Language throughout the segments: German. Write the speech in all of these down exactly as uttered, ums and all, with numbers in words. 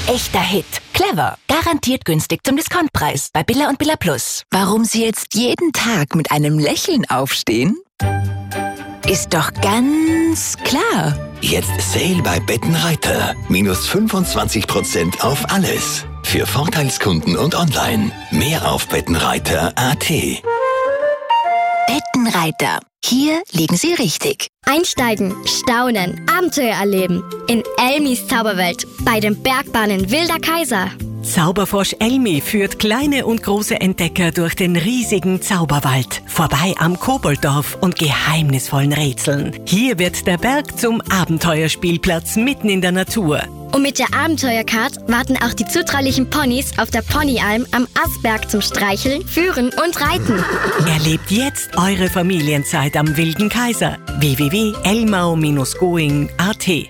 echter Hit. Clever. Garantiert günstig zum Discountpreis bei Billa und Billa Plus. Warum Sie jetzt jeden Tag mit einem Lächeln aufstehen? Ist doch ganz klar. Jetzt Sale bei Bettenreiter. Minus fünfundzwanzig Prozent auf alles. Für Vorteilskunden und online. Mehr auf bettenreiter punkt a t. Bettenreiter. Hier liegen Sie richtig. Einsteigen, staunen, Abenteuer erleben. In Elmis Zauberwelt. Bei den Bergbahnen Wilder Kaiser. Zauberfrosch Elmi führt kleine und große Entdecker durch den riesigen Zauberwald. Vorbei am Kobolddorf und geheimnisvollen Rätseln. Hier wird der Berg zum Abenteuerspielplatz mitten in der Natur. Und mit der Abenteuercard warten auch die zutraulichen Ponys auf der Ponyalm am Asberg zum Streicheln, Führen und Reiten. Erlebt jetzt eure Familienzeit am Wilden Kaiser. w w w punkt elmau Bindestrich going punkt a t.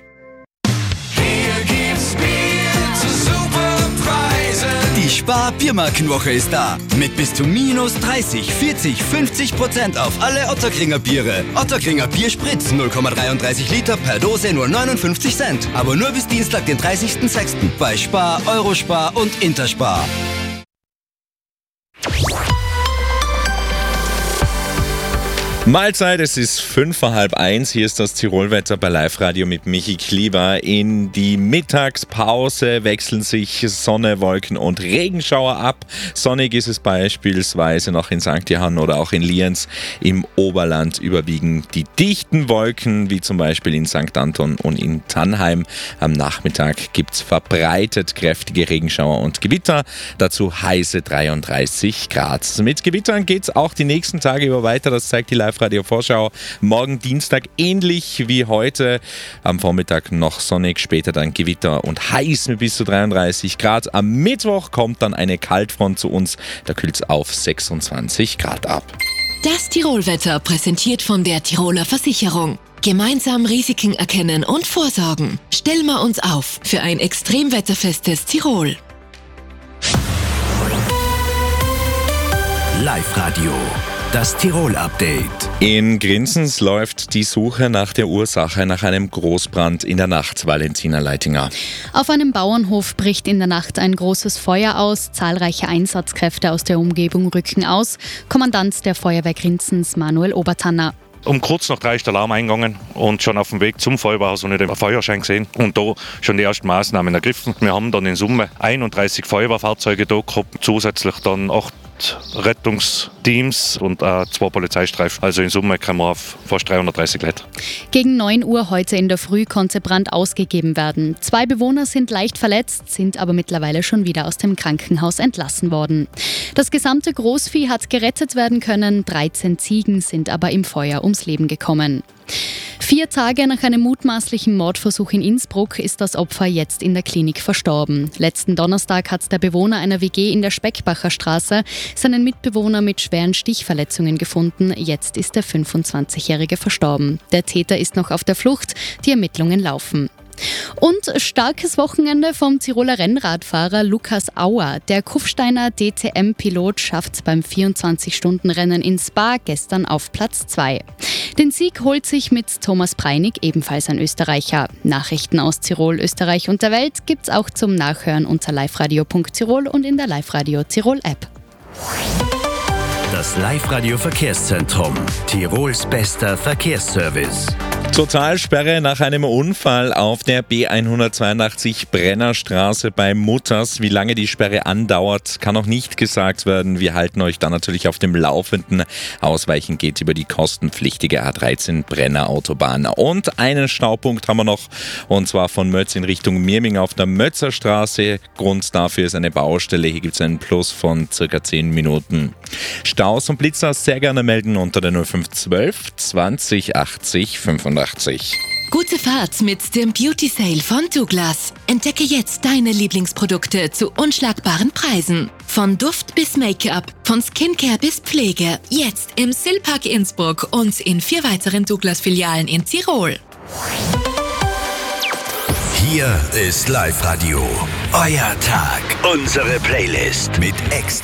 Die Spar-Biermarkenwoche ist da. Mit bis zu minus dreißig, vierzig, fünfzig Prozent auf alle Ottakringer Biere. Ottakringer Bierspritz null Komma dreiunddreißig Liter per Dose nur neunundfünfzig Cent. Aber nur bis Dienstag, den dreißigsten sechsten bei Spar, Eurospar und Interspar. Mahlzeit, es ist fünf vor halb eins. Hier ist das Tirolwetter bei Live-Radio mit Michi Klieber. In die Mittagspause wechseln sich Sonne, Wolken und Regenschauer ab. Sonnig ist es beispielsweise noch in Sankt Johann oder auch in Lienz. Im Oberland überwiegen die dichten Wolken, wie zum Beispiel in Sankt Anton und in Tannheim. Am Nachmittag gibt es verbreitet kräftige Regenschauer und Gewitter. Dazu heiße dreiunddreißig Grad. Mit Gewittern geht es auch die nächsten Tage über weiter. Das zeigt die Live Radio Vorschau. Morgen Dienstag ähnlich wie heute. Am Vormittag noch sonnig, später dann Gewitter und heiß mit bis zu dreiunddreißig Grad. Am Mittwoch kommt dann eine Kaltfront zu uns. Da kühlt es auf sechsundzwanzig Grad ab. Das Tirolwetter präsentiert von der Tiroler Versicherung. Gemeinsam Risiken erkennen und vorsorgen. Stellen wir uns auf für ein extremwetterfestes Tirol. Live Radio. Das Tirol-Update. In Grinzens läuft die Suche nach der Ursache nach einem Großbrand in der Nacht. Valentina Leitinger. Auf einem Bauernhof bricht in der Nacht ein großes Feuer aus. Zahlreiche Einsatzkräfte aus der Umgebung rücken aus. Kommandant der Feuerwehr Grinzens, Manuel Obertanner. Um kurz nach drei ist der Alarm eingegangen und schon auf dem Weg zum Feuerwehrhaus habe ich den Feuerschein gesehen und da schon die ersten Maßnahmen ergriffen. Wir haben dann in Summe einunddreißig Feuerwehrfahrzeuge da gehabt, zusätzlich dann acht Rettungsteams und äh, zwei Polizeistreifen. Also in Summe kommen wir auf fast dreihundertdreißig Leute. Gegen neun Uhr heute in der Früh konnte Brand ausgegeben werden. Zwei Bewohner sind leicht verletzt, sind aber mittlerweile schon wieder aus dem Krankenhaus entlassen worden. Das gesamte Großvieh hat gerettet werden können. dreizehn Ziegen sind aber im Feuer ums Leben gekommen. Vier Tage nach einem mutmaßlichen Mordversuch in Innsbruck ist das Opfer jetzt in der Klinik verstorben. Letzten Donnerstag hat der Bewohner einer W G in der Speckbacher Straße seinen Mitbewohner mit schweren Stichverletzungen gefunden. Jetzt ist der fünfundzwanzigjährige verstorben. Der Täter ist noch auf der Flucht. Die Ermittlungen laufen. Und starkes Wochenende vom Tiroler Rennradfahrer Lukas Auer. Der Kufsteiner D T M-Pilot schafft beim vierundzwanzig-Stunden-Rennen in Spa gestern auf Platz zwei. Den Sieg holt sich mit Thomas Preinig, ebenfalls ein Österreicher. Nachrichten aus Tirol, Österreich und der Welt gibt's auch zum Nachhören unter liveradio punkt tirol und in der Live-Radio Tirol-App. Das Live-Radio Verkehrszentrum. Tirols bester Verkehrsservice. Totalsperre nach einem Unfall auf der B hundertzweiundachtzig Brennerstraße bei Mutters. Wie lange die Sperre andauert, kann noch nicht gesagt werden. Wir halten euch dann natürlich auf dem Laufenden. Ausweichen geht über die kostenpflichtige A dreizehn Brenner Autobahn. Und einen Staupunkt haben wir noch, und zwar von Mötz in Richtung Mirming auf der Mötzerstraße. Grund dafür ist eine Baustelle. Hier gibt es einen Plus von circa zehn Minuten. Staus und Blitzer sehr gerne melden unter der null fünf zwölf zwanzig achtzig fünfundachtzig. Gute Fahrt mit dem Beauty Sale von Douglas. Entdecke jetzt deine Lieblingsprodukte zu unschlagbaren Preisen. Von Duft bis Make-up, von Skincare bis Pflege. Jetzt im Silpark Innsbruck und in vier weiteren Douglas-Filialen in Tirol. Hier ist Live Radio. Euer Tag. Unsere Playlist mit extra